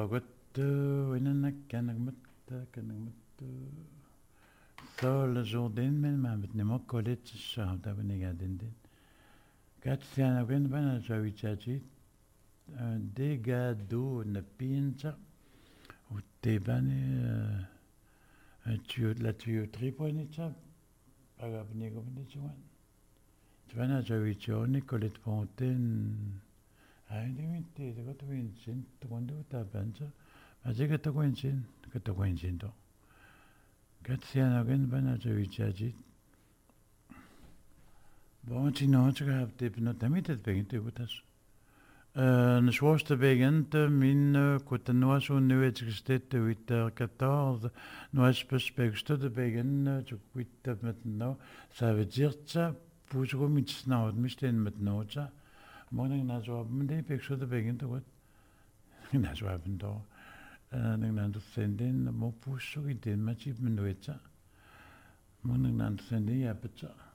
Sol Jordan men ma mit nemo college shab da beniga din. Gat siana ben bana jawichachi de gado na pinza u te bane tu la tuyauterie poinita aga benigo benichuan. Twana jawichoni college fontaine ai dimite de goto vincin to quando ta pensa ma je che to vincin che to vincin to. Gatsiana gen bana jawichachi. Bon, sinon, je heb dit dat damit het begint te goed. De zwaarste begint min kutanoa zo nu het gesteld uit 14 nu is bespreekst de begin zo goed met nou ça veut dire ça pour je met snel misschien met nou ça morgen na zo hebben de picture de begin te goed na zo hebben daar en dan de zenden mo push zo idee met je met nou ça morgen na de zenden ja beter